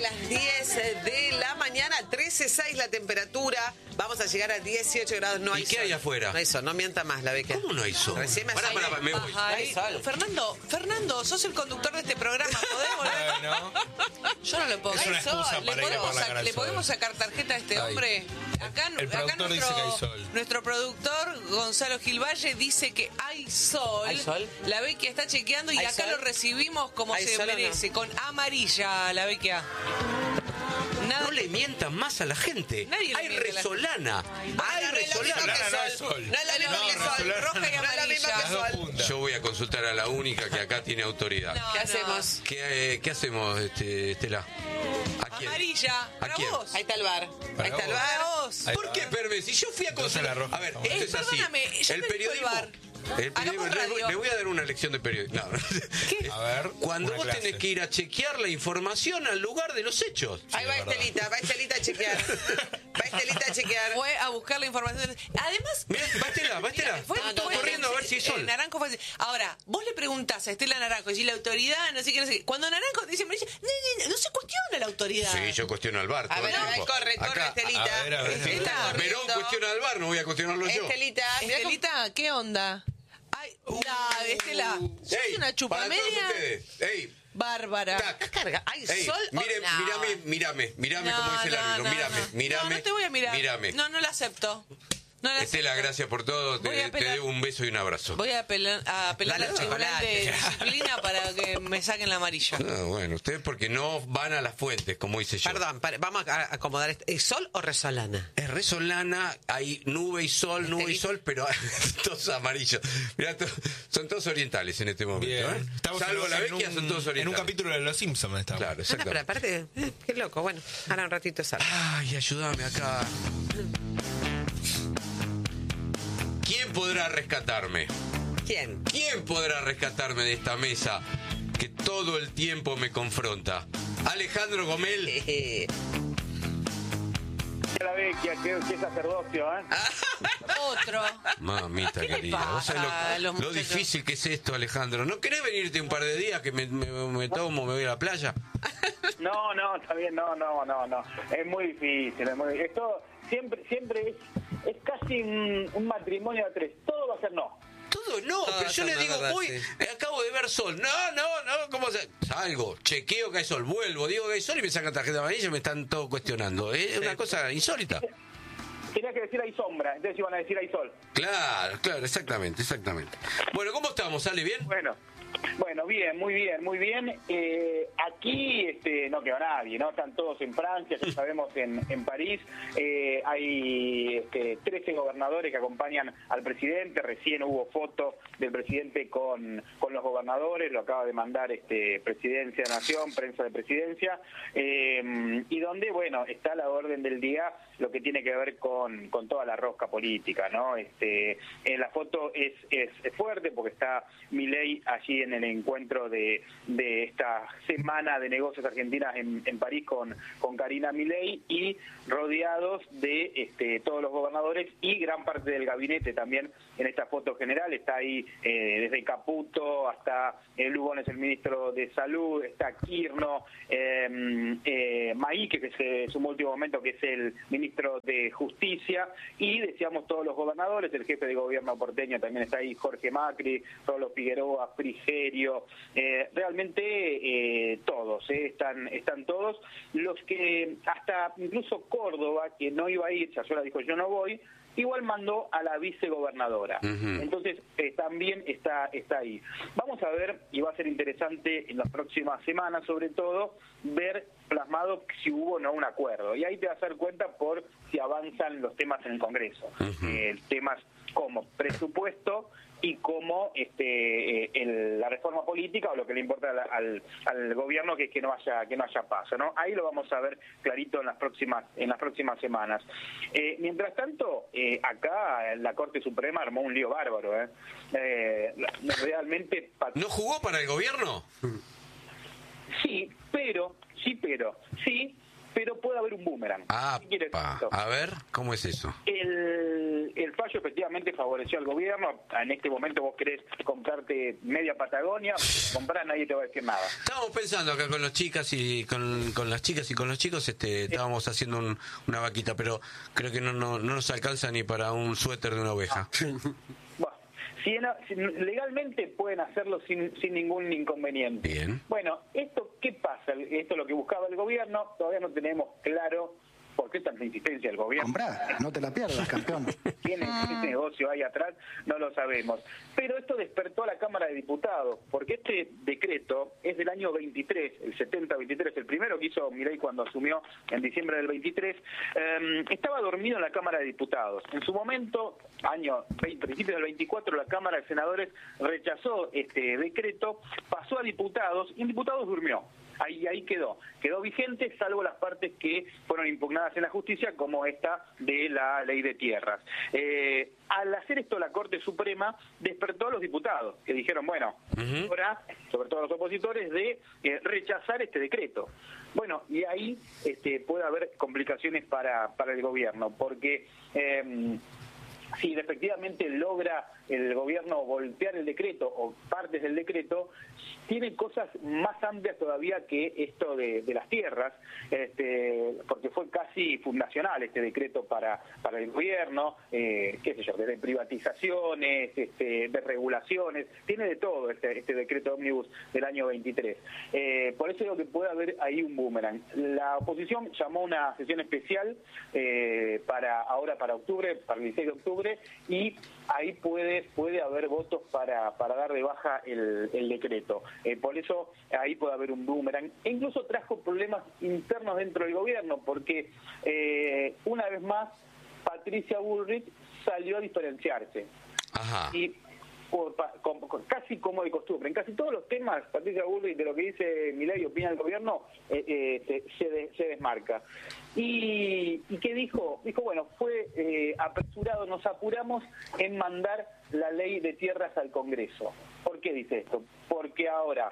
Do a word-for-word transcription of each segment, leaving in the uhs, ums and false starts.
las diez de la mañana, trece punto seis la temperatura. Vamos a llegar a dieciocho grados. No hay ¿Y qué sol. hay afuera? No hay sol, no mienta más la beca. ¿Cómo no hay sol? Recién me Pará, sale- pará, me voy. Ajá, Ay, hay sol. Fernando, Fernando, sos el conductor de este programa, ¿podés volver? Bueno, Yo no lo puedo. Es una Hay sol. excusa ¿Le para ir a podemos, por la sac- cara al ¿Le sol. podemos sacar tarjeta a este Ay. hombre? Acá, El acá productor nuestro, dice que hay sol. nuestro productor, Gonzalo Gilvalle, dice que hay sol. ¿Hay sol? La Bequia está chequeando y ¿Hay acá sol? lo recibimos como ¿Hay se sol o no? merece, con amarilla la Bequia. Nada No le mientan más a la gente. Nadie le Hay miente a la resolana. Hay No es lo mismo resolana. que no es sol. No es lo mismo No, que no, sol. no, roja y No es lo mismo amarilla. que las dos sol. puntas. Yo voy a consultar a la única que acá tiene autoridad. No, ¿Qué no. hacemos? ¿Qué, eh, ¿Qué hacemos, este, Estela? ¿A quién? Amarilla, para quién? vos. Ahí está el bar. Para Ahí está el vos. bar. Para vos. Ahí ¿Por va. qué, Perve? Si yo fui a Entonces consultar... la roja. A ver, Eh, esto es así. perdóname, ya El te dijo el periodismo... bar. El periodismo Hagamos le, voy, radio. le voy a dar una lección de periodismo. No. ¿Qué? A ver, Cuando una vos clase. tenés que ir a chequear la información al lugar de los hechos. Ahí va es verdad. Estelita, va Estelita a chequear. Va Estelita a chequear. Fue a buscar la información. Además, Mirá, va Estela, va Estela. Fue, No, Está no, fue- corriendo a ver si hay eh, sol. Naranjo fue así. Ahora, vos le preguntás a Estela Naranjo y si la autoridad, no sé qué, no sé qué. Cuando Naranjo te dice, me dice, no, no, no se cuestiona la autoridad. Sí, yo cuestiono al bar A todo ver, el a ver, tiempo. corre, corre Acá, Estelita. a ver, a ver, a ver. Está Estelita, Perón corriendo. cuestiona al bar, no voy a cuestionarlo yo. Estelita, mirá cómo- Estelita, ¿qué onda? Ay, no, Estela, sos Ey, una chupa para todos media ustedes. Ey, bárbara. tac. ¿Estás carga? ¿Hay Ey, sol o mire, no? mírame, mírame, mírame No, como dice el no, árbitro, no, mírame, no. mírame. No, no te voy a mirar. Mírame. No, no la acepto. No la Estela, acepto. gracias por todo, Voy a te, te apelar. debo un beso y un abrazo. Voy a apelar, a apelar Dale al tribunal de chocolate. disciplina para que me saquen la amarilla. Ah, bueno, ustedes porque no van a las fuentes, como dice yo. Perdón, pare- vamos a acomodar esto. ¿Es sol o resolana? Es resolana, hay nube y sol, nube y sol, pero todos amarillos. Mirá, to- son todos orientales en este momento. Bien. ¿eh? Estamos Salvo en, la en vecchia, un, son todos en un orientales. capítulo de Los Simpsons estamos. Claro, Ah, no, pero exactamente. aparte, eh, qué loco. Bueno, ahora un ratito sale. Ay, ayúdame acá. ¿Quién podrá rescatarme? ¿Quién? ¿Quién podrá rescatarme de esta mesa que todo el tiempo me confronta? Alejandro Gomel. Eh, La Vecchia, qué, qué sacerdocio, ¿eh? Otro. Mamita ¿Qué le querida, vos sabés pasa a lo, los lo muchachos? difícil que es esto, Alejandro. ¿No querés venirte un par de días que me, me, me tomo, me voy a la playa? No, no, está bien, no, no, no, no. Es muy difícil, es muy Esto siempre, siempre es, es casi un, un matrimonio de tres. Todo va a ser no. Todo no, Todo pero yo eso le no es digo, verdad, voy, sí. eh, acabo de ver sol. No, no, no, ¿cómo se...? Salgo, chequeo que hay sol, vuelvo, digo que hay sol y me sacan tarjeta amarilla y me están todos cuestionando. Es una cosa insólita. Tenías que decir hay sombra, entonces iban a decir hay sol. Claro, claro, exactamente, exactamente. Bueno, ¿cómo estamos? ¿Sale bien? Bueno, bueno, bien, muy bien, muy bien. Eh, aquí este, no quedó nadie, ¿no? Están todos en Francia, ya sabemos en, en París. Eh, hay este, trece gobernadores que acompañan al presidente. Recién hubo foto del presidente con, con los gobernadores, lo acaba de mandar este, Presidencia de Nación, prensa de Presidencia. Eh, y donde, bueno, está la orden del día, lo que tiene que ver con, con toda la rosca política, ¿no? Este, en la foto es, es, es fuerte porque está Milei allí en el encuentro de, de esta semana de negocios argentinas en, en París con, con Karina Milei y rodeados de este, todos los gobernadores y gran parte del gabinete también en esta foto general. Está ahí eh, desde Caputo hasta eh, Lugones, el ministro de Salud, está Kirno, eh, eh, Maíque, que se sumó último momento, que es el ministro de Justicia, y decíamos todos los gobernadores, el jefe de gobierno porteño también está ahí, Jorge Macri, Rolo Figueroa, Frigerio, eh, realmente eh, todos, eh, están, están todos, los que hasta incluso Córdoba, que no iba a ir, ya sola dijo yo no voy, igual mandó a la vicegobernadora. Ujú. Entonces, eh, también está, está ahí. Vamos a ver, y va a ser interesante en las próximas semanas, sobre todo, ver plasmado si hubo o no un acuerdo. Y ahí te vas a dar cuenta por si avanzan los temas en el Congreso. Ujú. Eh, temas como presupuesto y como este, eh, el, la reforma política o lo que le importa al, al, al gobierno, que es que no haya que no haya paso, ¿no? Ahí lo vamos a ver clarito en las próximas en las próximas semanas. Eh, mientras tanto, eh, acá la Corte Suprema armó un lío bárbaro, ¿eh? Eh, realmente pat- ¿No jugó para el gobierno? sí, pero sí, pero sí, pero puede haber un boomerang. Ah, ¿Qué quiere decir pa. esto? A ver, ¿cómo es eso? El, el fallo efectivamente claramente favoreció al gobierno. En este momento vos querés comprarte media Patagonia, comprar, nadie te va a decir nada. Estábamos pensando acá con las chicas y con, con las chicas y con los chicos, este, estábamos haciendo un, una vaquita, pero creo que no, no, no nos alcanza ni para un suéter de una oveja. Bueno, si, en, si legalmente pueden hacerlo sin, sin ningún inconveniente. Bien. Bueno, esto ¿qué pasa? Esto es lo que buscaba el gobierno, todavía no tenemos claro por qué tanta insistencia del gobierno. Comprá, no te la pierdas, campeón. ¿Qué negocio hay atrás? No lo sabemos. Pero esto despertó a la Cámara de Diputados, porque este decreto es del año veintitrés, el setenta veintitrés, el primero que hizo Milei cuando asumió en diciembre del veintitrés, eh, estaba dormido en la Cámara de Diputados. En su momento, año principios del veinticuatro, la Cámara de Senadores rechazó este decreto, pasó a diputados y en diputados durmió. Ahí, ahí quedó, quedó vigente, salvo las partes que fueron impugnadas en la justicia, como esta de la ley de tierras. Eh, al hacer esto la Corte Suprema despertó a los diputados, que dijeron, bueno, uh-huh. ahora, sobre todo a los opositores, de eh, rechazar este decreto. Bueno, y ahí este, puede haber complicaciones para, para el gobierno, porque Eh, si efectivamente logra el gobierno voltear el decreto o partes del decreto, tiene cosas más amplias todavía que esto de, de las tierras, este, porque fue casi fundacional este decreto para, para el gobierno, eh, qué sé yo, desde privatizaciones, este, de regulaciones, tiene de todo este, este decreto ómnibus del año veintitrés. Eh, por eso digo que puede haber ahí un boomerang. La oposición llamó una sesión especial eh, para ahora para octubre, para el dieciséis de octubre, y ahí puede puede haber votos para, para dar de baja el, el decreto. Eh, por eso ahí puede haber un boomerang. E incluso trajo problemas internos dentro del gobierno, porque eh, una vez más Patricia Bullrich salió a diferenciarse. Ajá. Y por, con, con, casi como de costumbre, en casi todos los temas, Patricia Bullrich, de lo que dice Milei y opina el gobierno, eh, eh, se, se, de, se desmarca. ¿Y, ¿Y qué dijo? Dijo, bueno, fue eh, apresurado, nos apuramos en mandar la ley de tierras al Congreso. ¿Por qué dice esto? Porque ahora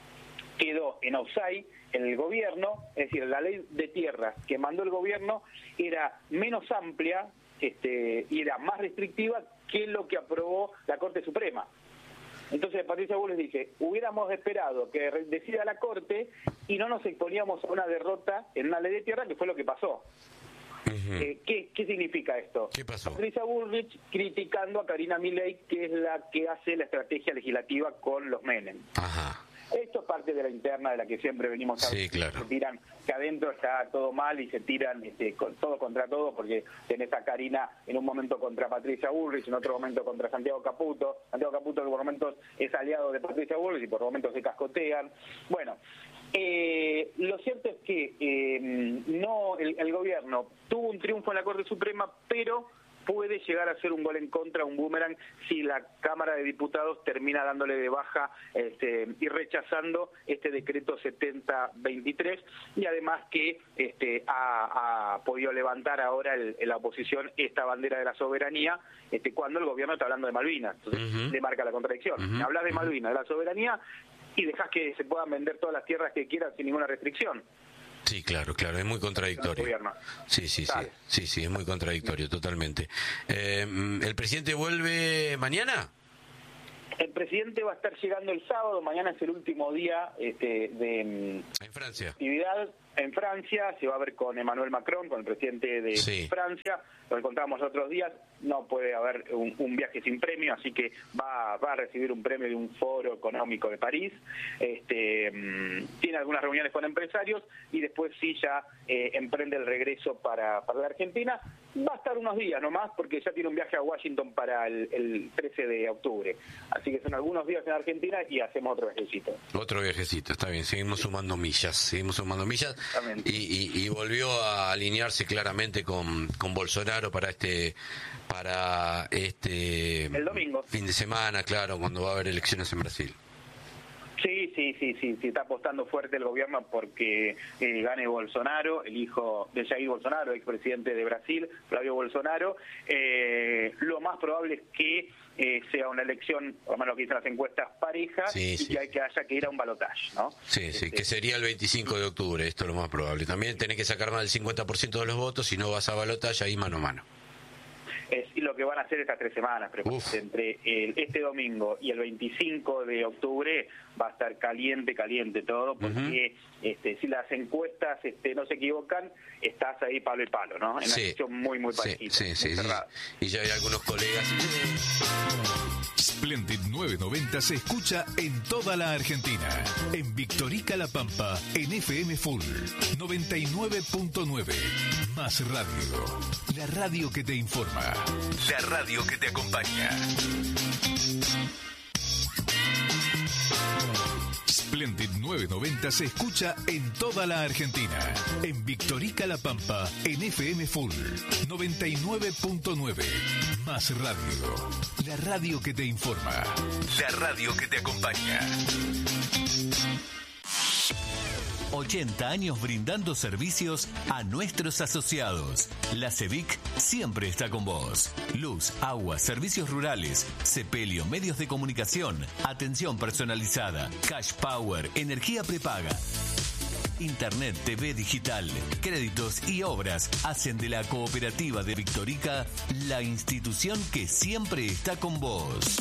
quedó en offside el gobierno, es decir, la ley de tierras que mandó el gobierno era menos amplia este, y era más restrictiva que lo que aprobó la Corte Suprema. Entonces Patricia Bullrich dice, hubiéramos esperado que decida la Corte y no nos exponíamos a una derrota en una ley de tierra, que fue lo que pasó. Uh-huh. Eh, ¿qué, ¿Qué significa esto? ¿Qué pasó? Patricia Bullrich criticando a Karina Milei, que es la que hace la estrategia legislativa con los Menem. Ajá. Esto es parte de la interna de la que siempre venimos a sí, claro. Se tiran, que adentro está todo mal y se tiran este, con, todo contra todo, porque tenés a Karina en un momento contra Patricia Bullrich, en otro momento contra Santiago Caputo. Santiago Caputo por momentos es aliado de Patricia Bullrich y por momentos se cascotean. Bueno, eh, lo cierto es que eh, no el, el gobierno tuvo un triunfo en la Corte Suprema, pero puede llegar a ser un gol en contra, un boomerang, si la Cámara de Diputados termina dándole de baja este, y rechazando este decreto setenta veintitrés, y además que este, ha, ha podido levantar ahora el, la oposición esta bandera de la soberanía, este, cuando el gobierno está hablando de Malvinas. Entonces, uh-huh. le marca la contradicción. Uh-huh. Hablas de Malvinas, de la soberanía, y dejas que se puedan vender todas las tierras que quieran sin ninguna restricción. Sí, claro, claro, es muy contradictorio. Sí, sí, sí, sí, sí, es muy contradictorio, totalmente. Eh, ¿El presidente vuelve mañana? El presidente va a estar llegando el sábado, mañana es el último día este, de en Francia. actividad en Francia, se va a ver con Emmanuel Macron, con el presidente de sí. Francia, lo encontramos otros días, no puede haber un, un viaje sin premio, así que va, va a recibir un premio de un foro económico de París, este, tiene algunas reuniones con empresarios y después sí ya eh, emprende el regreso para, para la Argentina. Va a estar unos días nomás porque ya tiene un viaje a Washington para el, el trece de octubre, así que son algunos días en Argentina y hacemos otro viajecito. Otro viajecito, está bien, seguimos sumando millas, seguimos sumando millas y, y, y volvió a alinearse claramente con, con Bolsonaro para este para este el domingo. Fin de semana, claro, cuando va a haber elecciones en Brasil. Sí, sí, sí, sí, sí, está apostando fuerte el gobierno porque eh, gane Bolsonaro, el hijo de Jair Bolsonaro, expresidente de Brasil, Flavio Bolsonaro. Eh, lo más probable es que eh, sea una elección, por lo menos lo que dicen las encuestas, pareja, sí, y sí. que, hay, que haya que ir a un balotaje, ¿no? Sí, este, sí, que sería el veinticinco de octubre, esto es lo más probable. También tenés que sacar más del cincuenta por ciento de los votos, si no vas a balotaje, ahí mano a mano. es lo que van a hacer estas tres semanas. Pero entre el, este domingo y el veinticinco de octubre va a estar caliente, caliente todo, porque uh-huh. este, si las encuestas este, no se equivocan, estás ahí palo y palo, ¿no? En sí. una situación muy, muy parejita. Sí, sí, sí, sí. Y ya hay algunos colegas. Splendid novecientos noventa se escucha en toda la Argentina. En Victorica La Pampa, en F M Full noventa y nueve punto nueve. Más radio. La radio que te informa. La radio que te acompaña. Splendid novecientos noventa se escucha en toda la Argentina. En Victorica La Pampa, en F M Full noventa y nueve punto nueve. Más radio. La radio que te informa. La radio que te acompaña. ochenta años brindando servicios a nuestros asociados. La CEVIC siempre está con vos. Luz, agua, servicios rurales, sepelio, medios de comunicación, atención personalizada, cash power, energía prepaga. Internet, T V digital, créditos y obras hacen de la Cooperativa de Victorica la institución que siempre está con vos.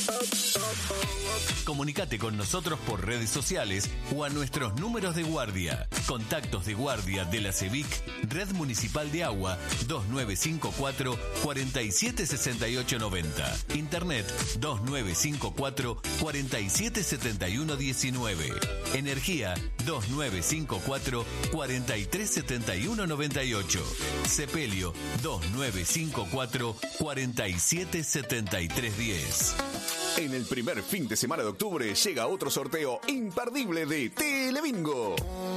Comunicate con nosotros por redes sociales o a nuestros números de guardia. Contactos de guardia de la CEVIC, Red Municipal de Agua, dos nueve cinco cuatro, cuatro siete seis ocho nueve cero. Internet, dos nueve cinco cuatro, cuatro siete siete uno uno nueve. Energía, dos nueve cinco cuatro, cuatro tres siete uno nueve ocho. Sepelio, dos nueve cinco cuatro, cuatro siete siete tres uno cero. En el primer fin de semana de octubre llega otro sorteo imperdible de Telebingo.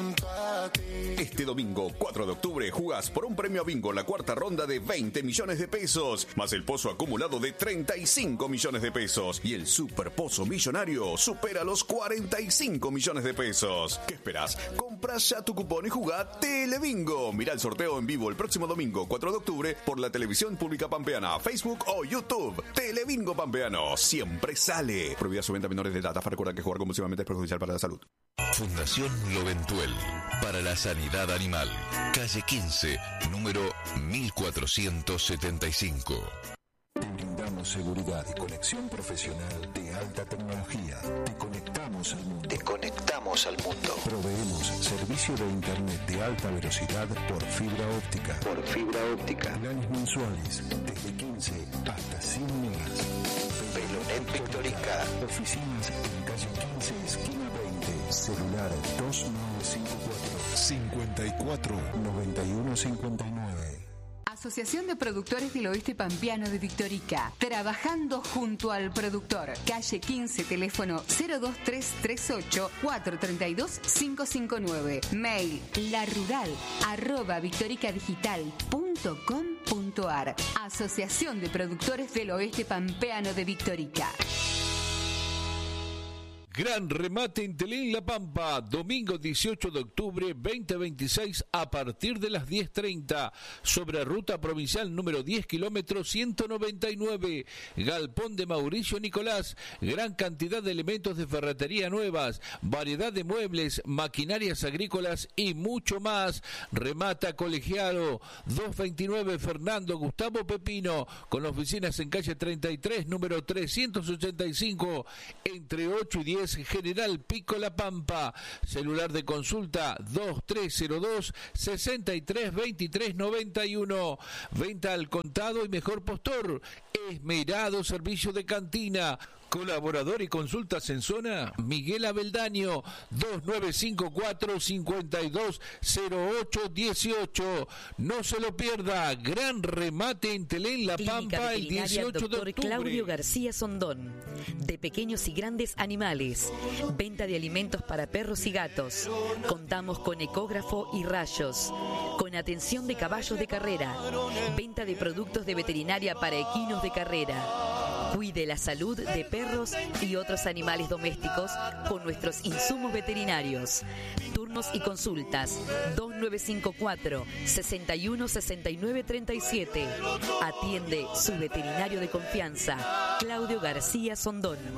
Este domingo, cuatro de octubre, jugás por un premio a bingo en la cuarta ronda de veinte millones de pesos, más el pozo acumulado de treinta y cinco millones de pesos. Y el super pozo millonario supera los cuarenta y cinco millones de pesos. ¿Qué esperás? Comprá ya tu cupón y jugá Telebingo. Mirá el sorteo en vivo el próximo domingo, cuatro de octubre, por la televisión pública pampeana, Facebook o YouTube. Telebingo Pampeano, siempre sale. Prohibida su venta a menores de edad. Recuerda que jugar compulsivamente es perjudicial para la salud. Fundación Loventuel para la Sanidad Animal. Calle quince, número mil cuatrocientos setenta y cinco. Te brindamos seguridad y conexión profesional de alta tecnología. Te conectamos al mundo. Te conectamos al mundo. Proveemos servicio de internet de alta velocidad por fibra óptica. Por fibra óptica. Planes mensuales desde quince hasta cien megas. Velonet Victorica. Oficinas en calle quince, esquina veinte. Celular dos nueve cinco cuatro, cincuenta y cuatro, noventa y uno cincuenta y nueve. Asociación de Productores del Oeste Pampeano de Victorica. Trabajando junto al productor. Calle quince, teléfono cero dos tres tres ocho, cuatro tres dos, cinco cinco nueve. Mail larural arroba victoricadigital punto com punto ar. Asociación de Productores del Oeste Pampeano de Victorica. Gran remate en Telén La Pampa, domingo dieciocho de octubre veinte veintiséis a partir de las diez treinta, sobre ruta provincial número diez kilómetros ciento noventa y nueve, Galpón de Mauricio Nicolás, gran cantidad de elementos de ferretería nuevas, variedad de muebles, maquinarias agrícolas y mucho más. Remata Colegiado, doscientos veintinueve Fernando Gustavo Pepino, con oficinas en calle treinta y tres, número trescientos ochenta y cinco, entre ocho y diez, General Pico La Pampa. Celular de consulta dos tres cero dos, sesenta y tres veintitrés noventa y uno. Venta al contado y mejor postor. Esmerado servicio de cantina. Colaborador y consultas en zona, Miguel Abeldaño, dos nueve cinco cuatro, cincuenta y dos cero ocho dieciocho. No se lo pierda, gran remate en Telén La Pampa el dieciocho de octubre. Claudio García Sondón, de pequeños y grandes animales, venta de alimentos para perros y gatos. Contamos con ecógrafo y rayos, con atención de caballos de carrera, venta de productos de veterinaria para equinos de carrera. Cuide la salud de perros y otros animales domésticos con nuestros insumos veterinarios. Turnos y consultas dos nueve cinco cuatro, sesenta y uno, sesenta y nueve treinta y siete. Atiende su veterinario de confianza, Claudio García Sondón.